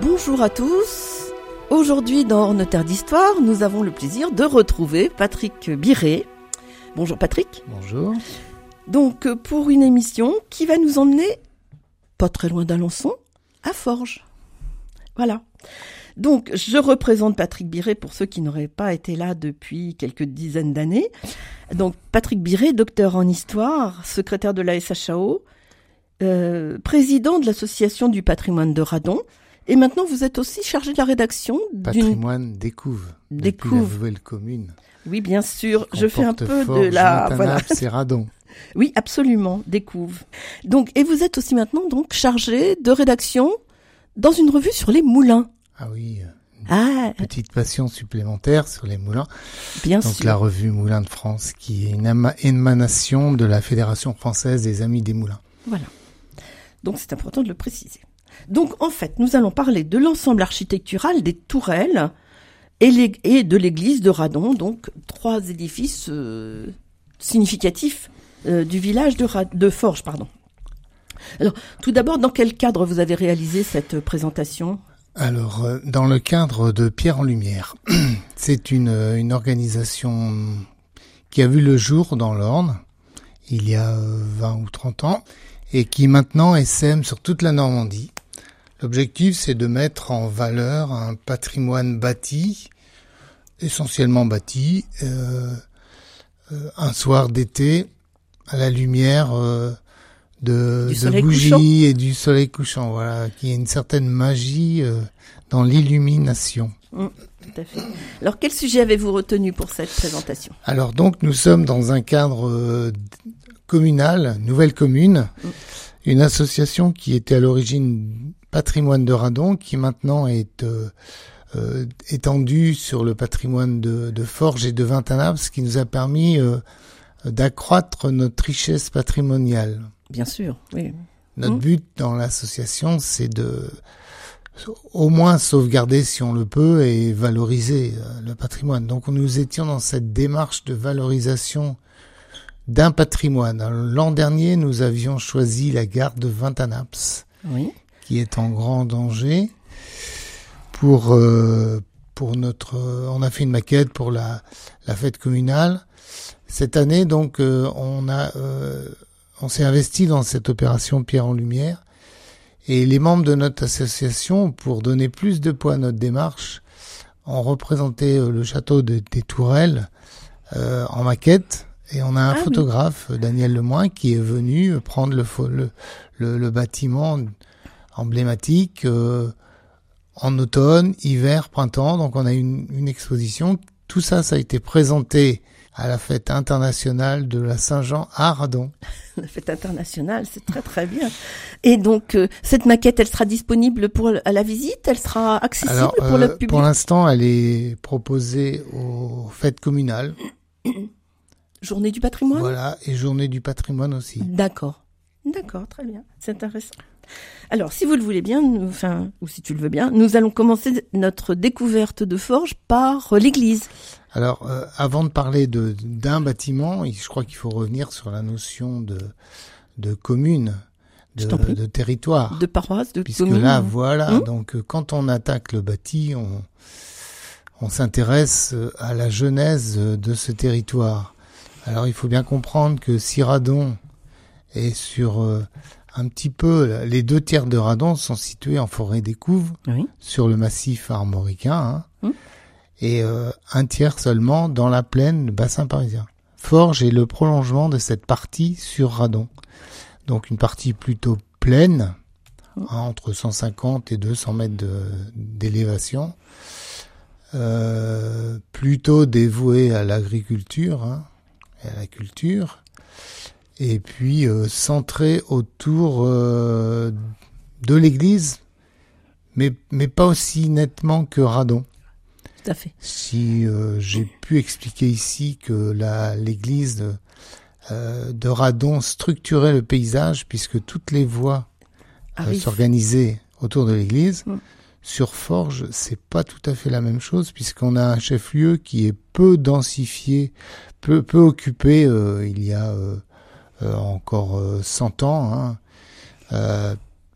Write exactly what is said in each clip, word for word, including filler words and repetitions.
Bonjour à tous. Aujourd'hui dans Hors Notaire d'Histoire, nous avons le plaisir de retrouver Patrick Biret. Bonjour Patrick. Bonjour. Donc pour une émission qui va nous emmener, pas très loin d'Alençon, à Forges. Voilà. Donc je représente Patrick Biret pour ceux qui n'auraient pas été là depuis quelques dizaines d'années. Donc Patrick Biret, docteur en histoire, secrétaire de la S H A O, euh, président de l'association du patrimoine de Radon. Et maintenant, vous êtes aussi chargé de la rédaction Patrimoine d'une... Découve. Découve. Depuis la nouvelle commune. Oui, bien sûr. Je fais un peu Forges, de la... Voilà. C'est Radon. Oui, absolument. Découve. Donc, et vous êtes aussi maintenant donc chargé de rédaction dans une revue sur les moulins. Ah oui. Ah. Petite passion supplémentaire sur les moulins. Bien donc, sûr. Donc la revue Moulins de France, qui est une ama- émanation de la Fédération française des Amis des Moulins. Voilà. Donc c'est important de le préciser. Donc en fait, nous allons parler de l'ensemble architectural des tourelles et, les, et de l'église de Radon, donc trois édifices euh, significatifs euh, du village de, Ra- de Forges. Pardon. Alors, tout d'abord, dans quel cadre vous avez réalisé cette présentation ? Alors, euh, dans le cadre de Pierre en Lumière, c'est une, une organisation qui a vu le jour dans l'Orne il y a vingt ou trente ans et qui maintenant essaime sur toute la Normandie. L'objectif, c'est de mettre en valeur un patrimoine bâti, essentiellement bâti, euh, euh, un soir d'été à la lumière euh, de, de bougies couchant. Et du soleil couchant, voilà, qui a une certaine magie euh, dans l'illumination. Mmh, tout à fait. Alors, quel sujet avez-vous retenu pour cette présentation ? Alors donc, nous sommes dans un cadre euh, communal, nouvelle commune, mmh. une association qui était à l'origine patrimoine de Radon, qui maintenant est euh, euh, étendue sur le patrimoine de, de Forges et de Vintanables, ce qui nous a permis euh, d'accroître notre richesse patrimoniale. Bien sûr, oui. Notre mmh. but dans l'association, c'est de au moins sauvegarder, si on le peut, et valoriser euh, le patrimoine. Donc nous étions dans cette démarche de valorisation d'un patrimoine. Alors, l'an dernier, nous avions choisi la gare de Vintanables, oui. qui est en grand danger. Pour euh, pour notre, euh, on a fait une maquette pour la la fête communale. Cette année, donc, euh, on a euh, on s'est investi dans cette opération Pierre en Lumière. Et les membres de notre association, pour donner plus de poids à notre démarche, ont représenté euh, le château de, des Tourelles euh, en maquette. Et on a un ah, photographe, oui. Daniel Lemoin, qui est venu prendre le, le, le, le bâtiment emblématique euh, en automne, hiver, printemps. Donc on a une, une exposition. Tout ça, ça a été présenté à la fête internationale de la Saint-Jean à Radon. La fête internationale, c'est très très bien. Et donc, euh, cette maquette, elle sera disponible pour à la visite ? Elle sera accessible Alors, pour euh, le public ? Pour l'instant, elle est proposée aux fêtes communales. Journée du patrimoine ? Voilà, et journée du patrimoine aussi. D'accord, d'accord, très bien, c'est intéressant. Alors, si vous le voulez bien, nous, enfin, ou si tu le veux bien, nous allons commencer notre découverte de Forges par euh, l'église. Alors, euh, avant de parler de, d'un bâtiment, je crois qu'il faut revenir sur la notion de, de commune, de, de territoire. De paroisse, de Puisque commune. Puisque là, voilà, hum donc quand on attaque le bâti, on, on s'intéresse à la genèse de ce territoire. Alors, il faut bien comprendre que si Radon est sur euh, un petit peu, les deux tiers de Radon sont situés en forêt des Couves, oui. sur le massif armoricain, hein, hum et euh, un tiers seulement dans la plaine, le bassin parisien. Forges est le prolongement de cette partie sur Radon. Donc une partie plutôt pleine, hum hein, entre cent cinquante et deux cents mètres de, d'élévation, euh, plutôt dévouée à l'agriculture, hein, et à la culture, et puis euh, centré autour euh, de l'église, mais, mais pas aussi nettement que Radon. Tout à fait. Si euh, j'ai pu expliquer ici que la, l'église de, euh, de Radon structurait le paysage, puisque toutes les voies euh, s'organisaient autour de l'église, mmh. Sur Forges, c'est pas tout à fait la même chose, puisqu'on a un chef-lieu qui est peu densifié, peu, peu occupé euh, il y a... Euh, Euh, encore euh, cent ans, hein, euh,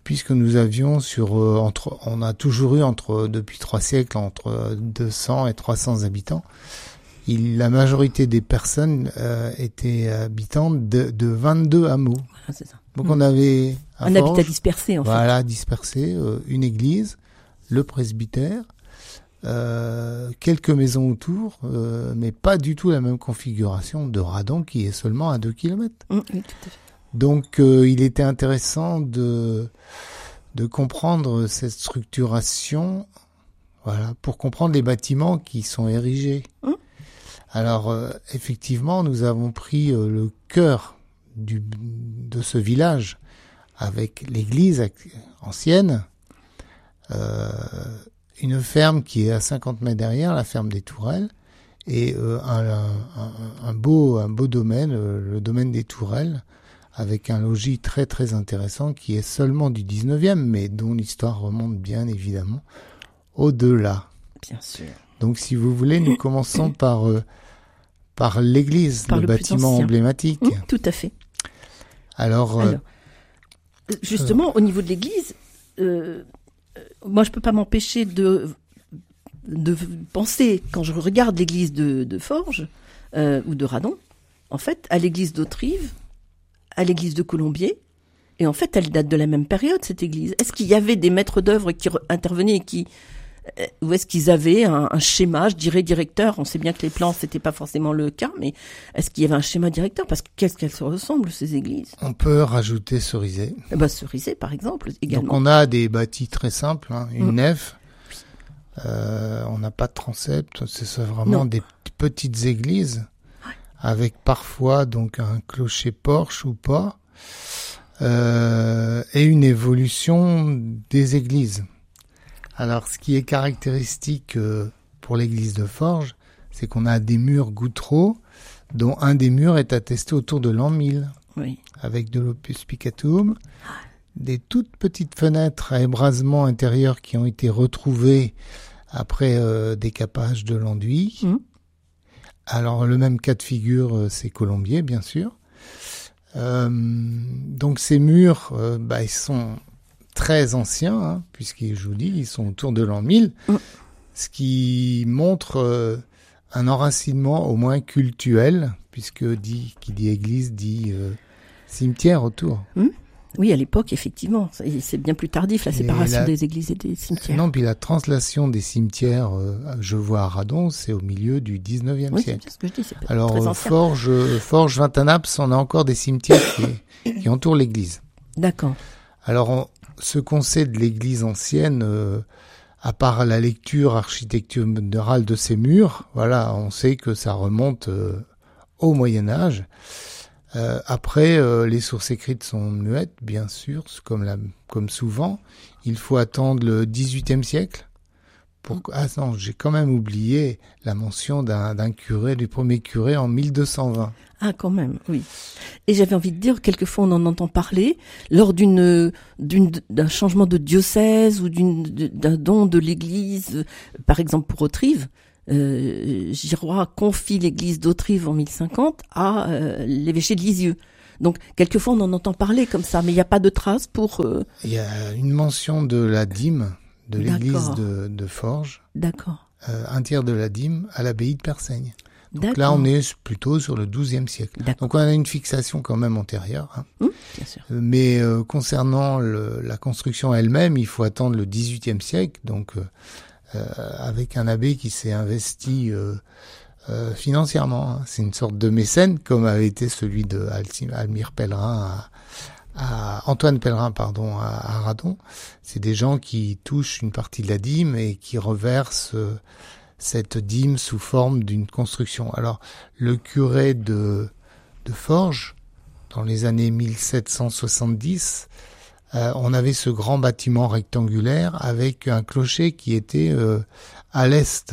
puisque nous avions sur euh, entre, on a toujours eu entre depuis trois siècles entre deux cents et trois cents habitants. Il, la majorité des personnes euh, étaient habitantes de, de vingt-deux hameaux. Voilà, c'est ça. Donc mmh. on avait un Forges, habitat dispersé en voilà, fait. Voilà, dispersé, dispersé, euh, une église, le presbytère, euh, quelques maisons autour, euh, mais pas du tout la même configuration de Radon qui est seulement à deux kilomètres. Mmh, oui, tout à fait. Donc euh, il était intéressant de de comprendre cette structuration, voilà, pour comprendre les bâtiments qui sont érigés. Mmh. Alors euh, effectivement, nous avons pris euh, le cœur du de ce village avec l'église ancienne, euh, une ferme qui est à cinquante mètres derrière, la ferme des Tourelles, et euh, un, un, un beau un beau domaine, le domaine des Tourelles, avec un logis très très intéressant qui est seulement du dix-neuvième, mais dont l'histoire remonte bien évidemment au-delà. Bien sûr. Donc si vous voulez, nous commençons par euh, par l'église, par le, le bâtiment emblématique. Mmh, tout à fait. Alors, euh, Alors justement, euh, au niveau de l'église, euh, moi je peux pas m'empêcher de de penser, quand je regarde l'église de, de Forges euh, ou de Radon, en fait, à l'église d'Autrive, à l'église de Colombier, et en fait, elle date de la même période, cette église. Est-ce qu'il y avait des maîtres d'œuvre qui re- intervenaient et qui, euh, ou est-ce qu'ils avaient un, un schéma, je dirais, directeur? On sait bien que les plans, c'était pas forcément le cas, mais est-ce qu'il y avait un schéma directeur? Parce que qu'est-ce qu'elles se ressemblent, ces églises? On peut rajouter Cerizay. Eh ben, Cerizay, par exemple, également. Donc, on a des bâtis très simples, hein, une mmh. nef, euh, on n'a pas de transept, c'est vraiment non. des petites églises, ouais. avec parfois, donc, un clocher-porche ou pas. Euh, et une évolution des églises. Alors, ce qui est caractéristique euh, pour l'église de Forges, c'est qu'on a des murs gouttereaux, dont un des murs est attesté autour de l'an mille, oui. avec de l'opus picatum, des toutes petites fenêtres à ébrasement intérieur qui ont été retrouvées après euh, décapage de l'enduit. Mmh. Alors, le même cas de figure, euh, c'est Colombier, bien sûr. Euh, donc ces murs, euh, bah, ils sont très anciens, hein, puisqu'ils, je vous dis, ils sont autour de l'an mille, mmh. ce qui montre euh, un enracinement au moins cultuel, puisque dit, qui dit église dit euh, cimetière autour. Mmh. Oui, à l'époque, effectivement, c'est bien plus tardif, la séparation la... des églises et des cimetières. Non, puis la translation des cimetières, euh, je vois à Radon, c'est au milieu du dix-neuvième oui, siècle. C'est ce que je dis, c'est Alors, très euh, Forges, Forges, Vintanaps, on a encore des cimetières qui, qui entourent l'église. D'accord. Alors, on, ce qu'on sait de l'église ancienne, euh, à part la lecture architecturale de ces murs, voilà, on sait que ça remonte euh, au Moyen-Âge. Euh, après, euh, les sources écrites sont muettes, bien sûr, comme, la, comme souvent. Il faut attendre le dix-huitième siècle. Pour... Ah non, j'ai quand même oublié la mention d'un, d'un curé, du premier curé en mille deux cent vingt. Ah, quand même, oui. Et j'avais envie de dire, quelquefois on en entend parler, lors d'une, d'une, d'un changement de diocèse ou d'une, d'un don de l'église, par exemple pour Autrive, Euh, Giroy confie l'église d'Autrive en mille cinquante à euh, l'évêché de Lisieux. Donc, quelquefois, on en entend parler comme ça, mais il n'y a pas de traces pour... Euh... Il y a une mention de la dîme de l'église de, de Forges. D'accord. Euh, un tiers de la dîme à l'abbaye de Persaigne. Donc D'accord. là, on est plutôt sur le douzième siècle. D'accord. Donc, on a une fixation quand même antérieure. Hein. Mmh, bien sûr. Mais euh, concernant le, la construction elle-même, il faut attendre le dix-huitième siècle, donc... Euh, Euh, avec un abbé qui s'est investi euh, euh, financièrement. Hein. C'est une sorte de mécène, comme avait été celui de Almire Pellerin, à, à Antoine Pellerin, pardon, à, à Radon. C'est des gens qui touchent une partie de la dîme et qui reversent euh, cette dîme sous forme d'une construction. Alors, le curé de, de Forges, dans les années mille sept cent soixante-dix, Euh, on avait ce grand bâtiment rectangulaire avec un clocher qui était euh, à l'est.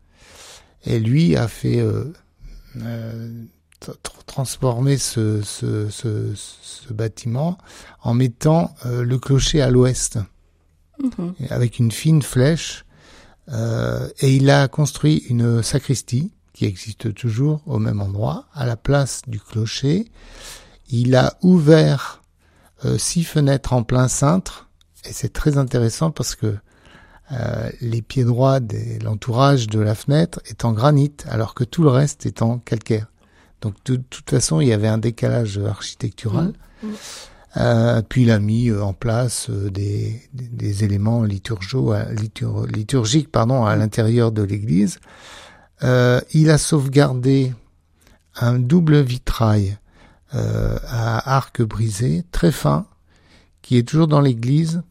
Et lui a fait euh, euh, t- transformer ce, ce, ce, ce bâtiment en mettant euh, le clocher à l'ouest, mmh. avec une fine flèche. Euh, et il a construit une sacristie qui existe toujours au même endroit, à la place du clocher. Il a ouvert Euh, six fenêtres en plein cintre Et c'est très intéressant parce que euh, les pieds droits de l'entourage de la fenêtre est en granit, alors que tout le reste est en calcaire. Donc de, de toute façon, il y avait un décalage architectural. Mmh. Mmh. Euh, puis il a mis en place des, des, des éléments liturgaux, litur, liturgiques pardon, à l'intérieur de l'église. Euh, il a sauvegardé un double vitrail euh, à arc brisé, très fin, qui est toujours dans l'église,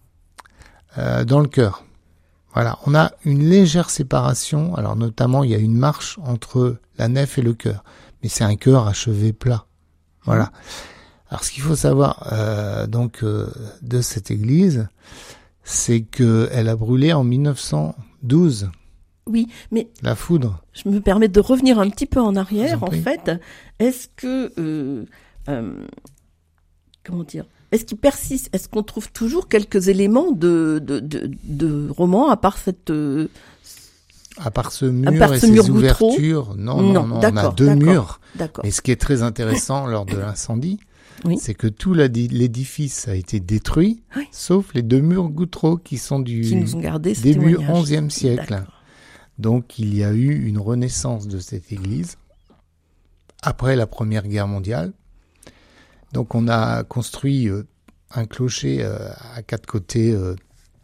euh, dans le chœur. Voilà, on a une légère séparation. Alors notamment, il y a une marche entre la nef et le chœur, mais c'est un chœur à chevet plat. Voilà. Alors ce qu'il faut savoir euh, donc euh, de cette église, c'est que elle a brûlé en mille neuf cent douze. Oui, mais la foudre. Je me permets de revenir un petit peu en arrière. En, en fait, est-ce que euh, euh, comment dire, est-ce qu'il persiste, est-ce qu'on trouve toujours quelques éléments de de de, de roman à part cette euh, à part ce mur part et ce ces mur ouvertures, non, non, non, non on a deux d'accord, murs. D'accord. Mais ce qui est très intéressant lors de l'incendie, oui. c'est que tout l'édifice a été détruit, oui. sauf les deux murs gouttereaux qui sont du qui nous ont gardé début onzième siècle. D'accord. Donc il y a eu une renaissance de cette église après la Première Guerre mondiale. Donc on a construit euh, un clocher euh, à quatre côtés euh,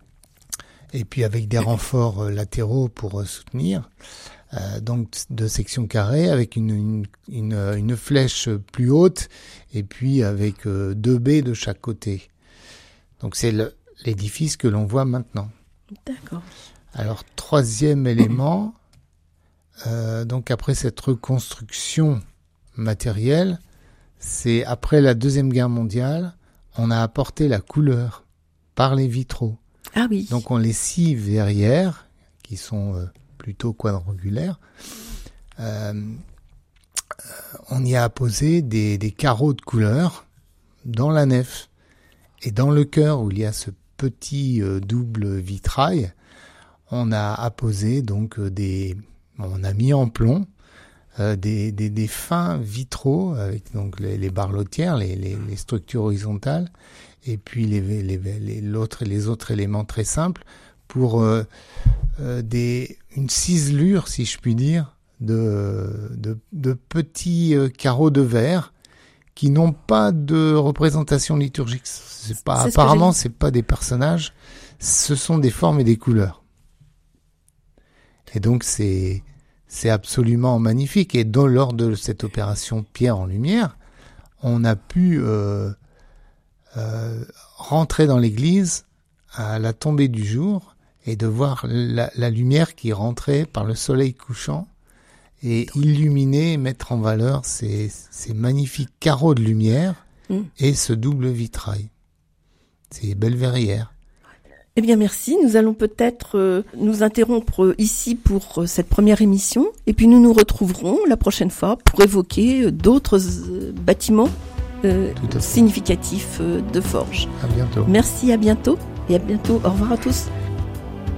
et puis avec des renforts euh, latéraux pour euh, soutenir. Euh, donc de section carrée avec une, une, une, une flèche plus haute et puis avec euh, deux baies de chaque côté. Donc c'est le, l'édifice que l'on voit maintenant. D'accord. Alors troisième élément, euh, donc après cette reconstruction matérielle, c'est après la Deuxième Guerre mondiale, on a apporté la couleur par les vitraux. Ah oui. Donc on les scie verrières qui sont euh, plutôt quadrangulaires. Euh, on y a apposé des, des carreaux de couleur dans la nef et dans le chœur où il y a ce petit euh, double vitrail. On a apposé donc des, on a mis en plomb euh, des, des, des fins vitraux avec donc les, les barlotières, les, les, les structures horizontales, et puis les, les, les, l'autre, les autres éléments très simples pour euh, euh, des, une ciselure, si je puis dire, de, de, de petits euh, carreaux de verre qui n'ont pas de représentation liturgique. C'est pas, c'est apparemment, c'est pas des personnages, ce sont des formes et des couleurs. Et donc c'est c'est absolument magnifique. Et dans, lors de cette opération Pierre en lumière, on a pu euh, euh, rentrer dans l'église à la tombée du jour et de voir la, la lumière qui rentrait par le soleil couchant et illuminer, mettre en valeur ces, ces magnifiques carreaux de lumière mmh. et ce double vitrail. Ces belles verrières. Eh bien, merci. Nous allons peut-être euh, nous interrompre ici pour euh, cette première émission. Et puis, nous nous retrouverons la prochaine fois pour évoquer euh, d'autres euh, bâtiments euh, significatifs euh, de Forges. À bientôt. Merci, à bientôt. Et à bientôt. Au revoir à tous.